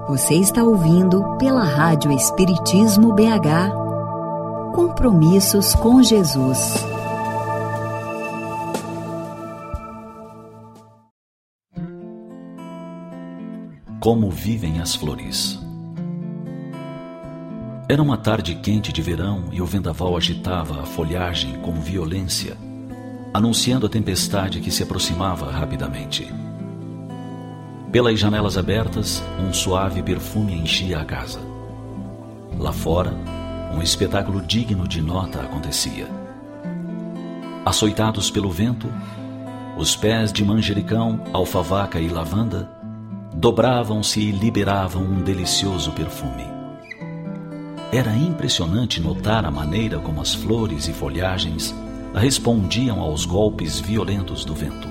Você está ouvindo pela Rádio Espiritismo BH. Compromissos com Jesus. Como vivem as flores. Era uma tarde quente de verão e o vendaval agitava a folhagem com violência, anunciando a tempestade que se aproximava rapidamente. Pelas janelas abertas, um suave perfume enchia a casa. Lá fora, um espetáculo digno de nota acontecia. Açoitados pelo vento, os pés de manjericão, alfavaca e lavanda dobravam-se e liberavam um delicioso perfume. Era impressionante notar a maneira como as flores e folhagens respondiam aos golpes violentos do vento.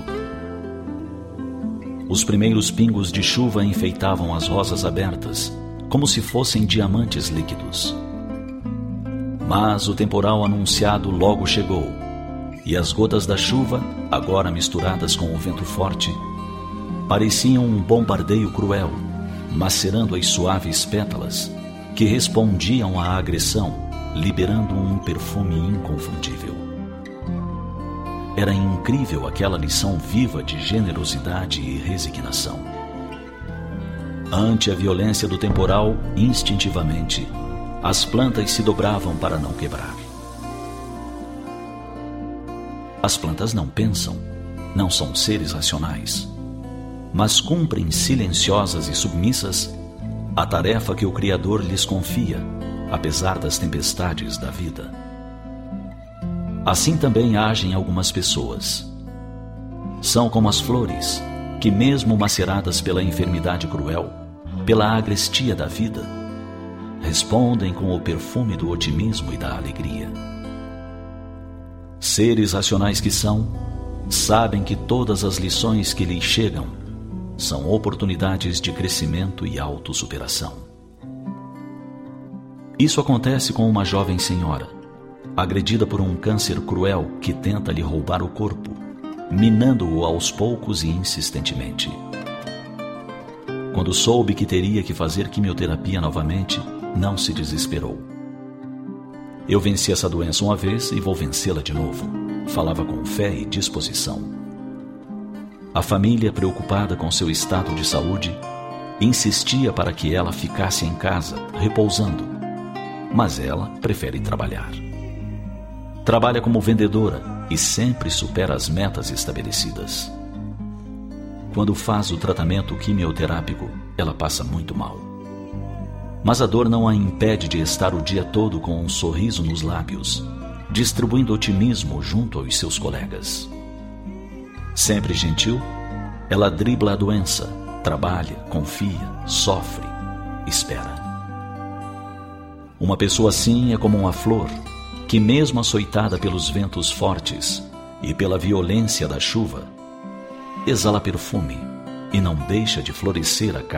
Os primeiros pingos de chuva enfeitavam as rosas abertas, como se fossem diamantes líquidos. Mas o temporal anunciado logo chegou, e as gotas da chuva, agora misturadas com o vento forte, pareciam um bombardeio cruel, macerando as suaves pétalas que respondiam à agressão, liberando um perfume inconfundível. Era incrível aquela lição viva de generosidade e resignação. Ante a violência do temporal, instintivamente, as plantas se dobravam para não quebrar. As plantas não pensam, não são seres racionais, mas cumprem silenciosas e submissas a tarefa que o Criador lhes confia, apesar das tempestades da vida. Assim também agem algumas pessoas. São como as flores, que mesmo maceradas pela enfermidade cruel, pela agrestia da vida, respondem com o perfume do otimismo e da alegria. Seres racionais que são, sabem que todas as lições que lhes chegam são oportunidades de crescimento e autossuperação. Isso acontece com uma jovem senhora, agredida por um câncer cruel que tenta lhe roubar o corpo, minando-o aos poucos e insistentemente. Quando soube que teria que fazer quimioterapia novamente, não se desesperou. Eu venci essa doença uma vez e vou vencê-la de novo, falava com fé e disposição. A família, preocupada com seu estado de saúde, insistia para que ela ficasse em casa, repousando, mas ela prefere trabalhar. Trabalha como vendedora e sempre supera as metas estabelecidas. Quando faz o tratamento quimioterápico, ela passa muito mal. Mas a dor não a impede de estar o dia todo com um sorriso nos lábios, distribuindo otimismo junto aos seus colegas. Sempre gentil, ela dribla a doença, trabalha, confia, sofre, espera. Uma pessoa assim é como uma flor, que mesmo açoitada pelos ventos fortes e pela violência da chuva, exala perfume e não deixa de florescer a